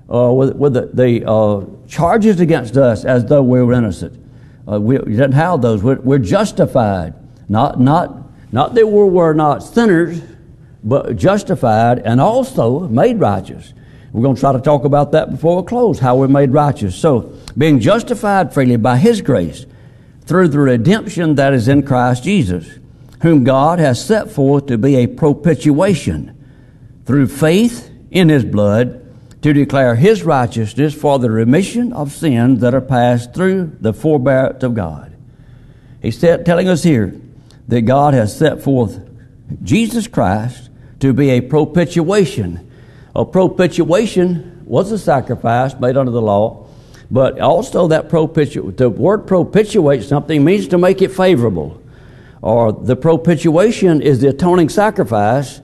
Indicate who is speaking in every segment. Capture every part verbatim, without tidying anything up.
Speaker 1: uh, with, with the, the uh, charges against us as though we were innocent. Uh, we, we didn't have those. We're, we're justified. Not, not, not that we were not sinners, but justified and also made righteous. We're going to try to talk about that before we close, how we're made righteous. So, being justified freely by His grace through the redemption that is in Christ Jesus, whom God has set forth to be a propitiation through faith in His blood, to declare His righteousness for the remission of sins that are passed through the forbearance of God. He's telling us here that God has set forth Jesus Christ to be a propitiation. A propitiation was a sacrifice made under the law, but also that propitiate, the word propitiate something means to make it favorable. Or the propitiation is the atoning sacrifice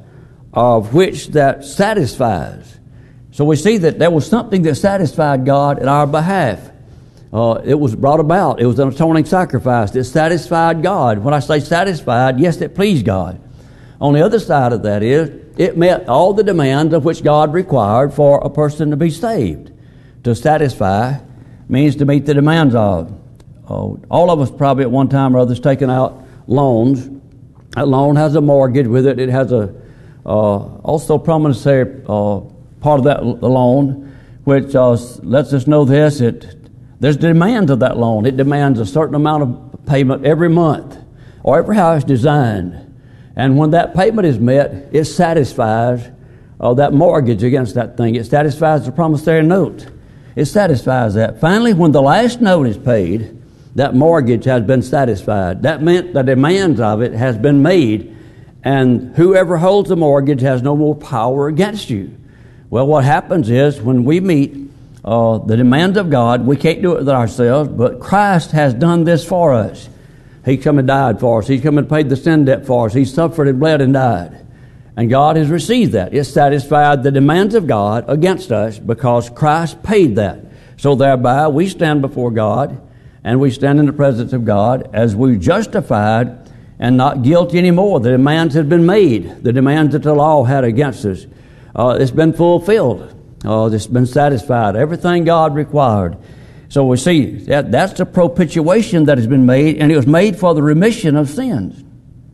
Speaker 1: of which that satisfies. So we see that there was something that satisfied God in our behalf. Uh, it was brought about. It was an atoning sacrifice that satisfied God. When I say satisfied, yes, it pleased God. On the other side of that is, it met all the demands of which God required for a person to be saved. To satisfy means to meet the demands of. Uh, all of us probably at one time or other has taken out loans. That loan has a mortgage with it. It has a uh, also promissory uh, part of that loan, which uh, lets us know this, it, there's demands of that loan. It demands a certain amount of payment every month, or every how it's designed. And when that payment is met, it satisfies uh, that mortgage against that thing. It satisfies the promissory note. It satisfies that. Finally, when the last note is paid, that mortgage has been satisfied. That meant the demands of it has been made, and whoever holds the mortgage has no more power against you. Well, what happens is when we meet uh, the demands of God, we can't do it ourselves, but Christ has done this for us. He come and died for us. He's come and paid the sin debt for us. He suffered and bled and died. And God has received that. It satisfied the demands of God against us because Christ paid that. So thereby we stand before God and we stand in the presence of God as we justified and not guilty anymore. The demands have been made. The demands that the law had against us. Uh, it's been fulfilled. Uh, it's been satisfied. Everything God required. So we see that that's the propitiation that has been made, and it was made for the remission of sins,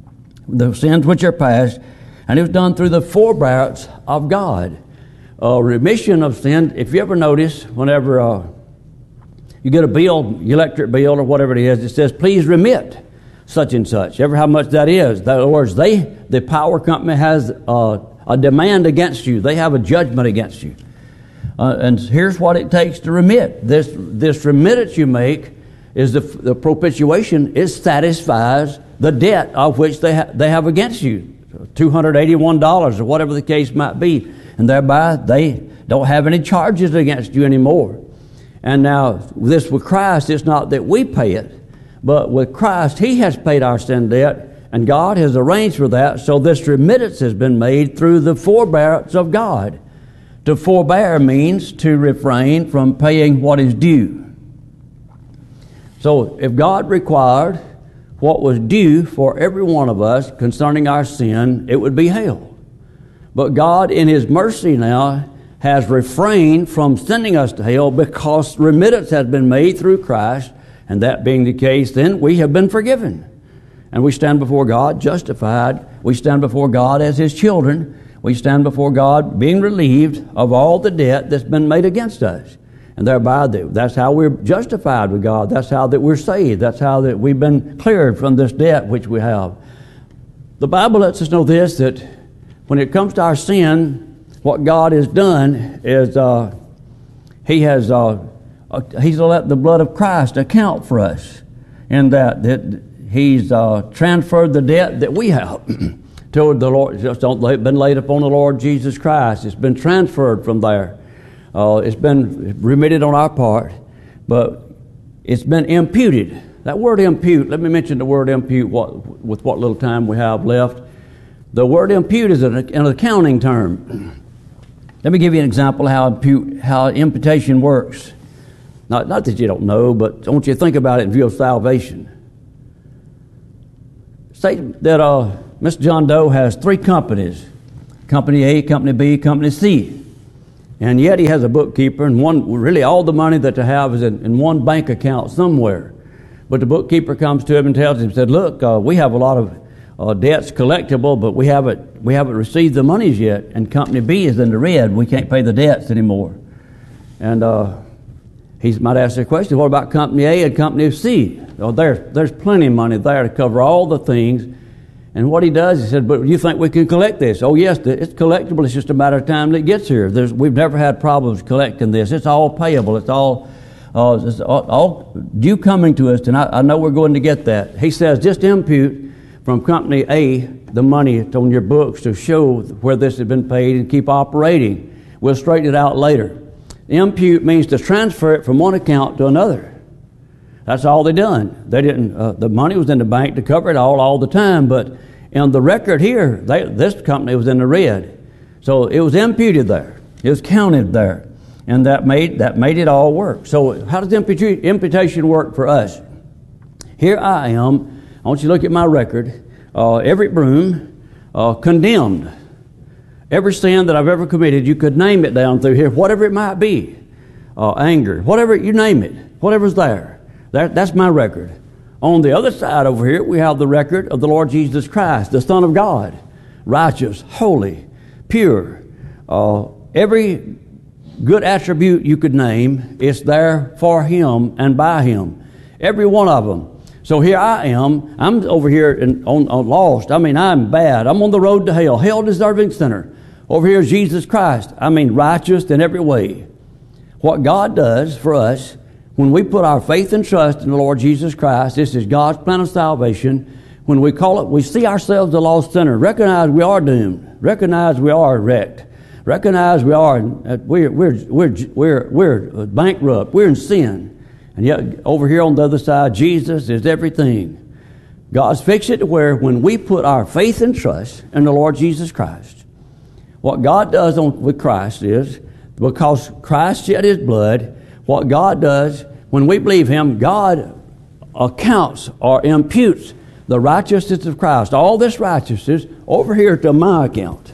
Speaker 1: the sins which are past, and it was done through the forbearance of God. Uh, remission of sin. If you ever notice, whenever uh, you get a bill, electric bill or whatever it is, it says, "Please remit such and such." Ever how much that is? In other words, they, the power company has uh, a demand against you. They have a judgment against you. Uh, and here's what it takes to remit. This this remittance you make is the, the propitiation. It satisfies the debt of which they, ha- they have against you, two hundred eighty-one dollars or whatever the case might be. And thereby they don't have any charges against you anymore. And now this with Christ, it's not that we pay it, but with Christ, He has paid our sin debt, and God has arranged for that. So this remittance has been made through the forbearance of God. To forbear means to refrain from paying what is due. So if God required what was due for every one of us concerning our sin, it would be hell. But God, in His mercy now, has refrained from sending us to hell because remittance has been made through Christ, and that being the case, then we have been forgiven. And we stand before God justified. We stand before God as His children. We stand before God being relieved of all the debt that's been made against us. And thereby, that's how we're justified with God. That's how that we're saved. That's how that we've been cleared from this debt which we have. The Bible lets us know this, that when it comes to our sin, what God has done is uh, He has uh, uh, He's let the blood of Christ account for us in that, that He's uh, transferred the debt that we have. To the Lord, just don't been laid upon the Lord Jesus Christ. It's been transferred from there. Uh, it's been remitted on our part, but it's been imputed. That word impute. Let me mention the word impute. What, with what little time we have left, the word impute is an, an accounting term. Let me give you an example of how impute, how imputation works. Not, not that you don't know, but I want you to think about it in view of salvation. Say that uh. Mister John Doe has three companies, Company A, Company B, Company C. And yet he has a bookkeeper, and one really all the money that they have is in, in one bank account somewhere. But the bookkeeper comes to him and tells him, said, look, uh, we have a lot of uh, debts collectible, but we haven't we haven't received the monies yet, and Company B is in the red. We can't pay the debts anymore. And uh, he might ask the question, what about Company A and Company C? Well, there's, there's plenty of money there to cover all the things. And what he does, he said, but you think we can collect this? Oh, yes, it's collectible. It's just a matter of time that it gets here. There's, we've never had problems collecting this. It's all payable. It's all, uh, it's all, all due coming to us, and I, I know we're going to get that. He says, just impute from Company A the money on your books to show where this has been paid and keep operating. We'll straighten it out later. Impute means to transfer it from one account to another. That's all they done. They didn't. Uh, the money was in the bank to cover it all all the time, but in the record here, they, this company was in the red, so it was imputed there. It was counted there, and that made that made it all work. So how does imputation, imputation work for us? Here I am. I want you to look at my record. Uh, every broom uh, condemned. Every sin that I've ever committed, you could name it down through here, whatever it might be, uh, anger, whatever you name it, whatever's there. That, that's my record. On the other side over here, we have the record of the Lord Jesus Christ, the Son of God, righteous, holy, pure. Uh, every good attribute you could name is there for Him and by Him. Every one of them. So here I am. I'm over here in, on, on lost. I mean, I'm bad. I'm on the road to hell. Hell-deserving sinner. Over here is Jesus Christ. I mean, righteous in every way. What God does for us, when we put our faith and trust in the Lord Jesus Christ, this is God's plan of salvation. When we call it, we see ourselves a lost sinner. Recognize we are doomed. Recognize we are wrecked. Recognize we are we're we're we're we're we're bankrupt. We're in sin, and yet over here on the other side, Jesus is everything. God's fixed it to where when we put our faith and trust in the Lord Jesus Christ, what God does on, with Christ is because Christ shed His blood. What God does, when we believe Him, God accounts or imputes the righteousness of Christ, all this righteousness, over here to my account.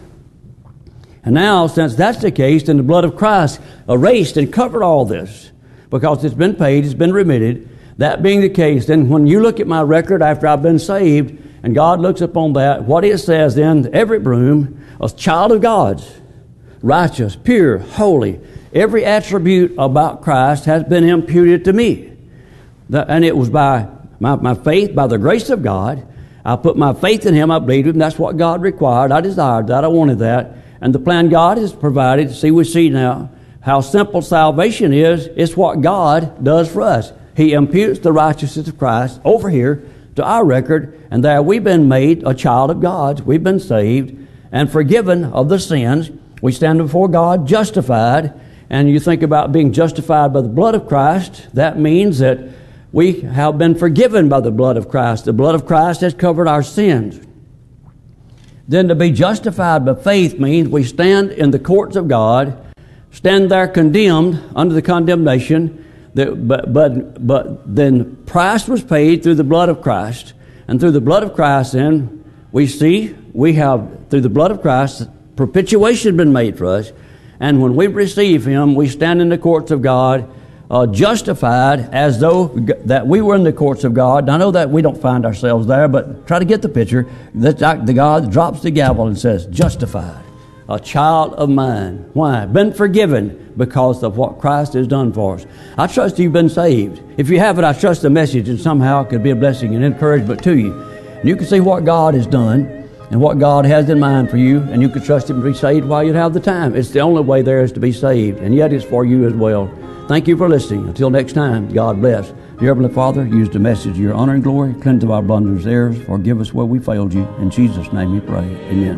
Speaker 1: And now, since that's the case, then the blood of Christ erased and covered all this, because it's been paid, it's been remitted. That being the case, then when you look at my record after I've been saved, and God looks upon that, what it says then, every broom, a child of God's, righteous, pure, holy, every attribute about Christ has been imputed to me. The, and it was by my, my faith, by the grace of God. I put my faith in Him. I believed Him. That's what God required. I desired that. I wanted that. And the plan God has provided, see, we see now how simple salvation is. It's what God does for us. He imputes the righteousness of Christ over here to our record, and there we've been made a child of God's. We've been saved and forgiven of the sins. We stand before God justified. And you think about being justified by the blood of Christ, that means that we have been forgiven by the blood of Christ. The blood of Christ has covered our sins. Then to be justified by faith means we stand in the courts of God, stand there condemned under the condemnation, that, but, but, but then price was paid through the blood of Christ. And through the blood of Christ then we see, we have, through the blood of Christ, propitiation been made for us. And when we receive Him, we stand in the courts of God, uh, justified as though g- that we were in the courts of God. I know that we don't find ourselves there, but try to get the picture. That the God drops the gavel and says, justified, a child of mine. Why? Been forgiven because of what Christ has done for us. I trust you've been saved. If you haven't, I trust the message and somehow it could be a blessing and encouragement to you. And you can see what God has done and what God has in mind for you, and you can trust Him to be saved while you have the time. It's the only way there is to be saved, and yet it's for you as well. Thank you for listening. Until next time, God bless. Dear Heavenly Father, use the message of your honor and glory. Cleanse of our blunders, errors. Forgive us where we failed you. In Jesus' name we pray. Amen.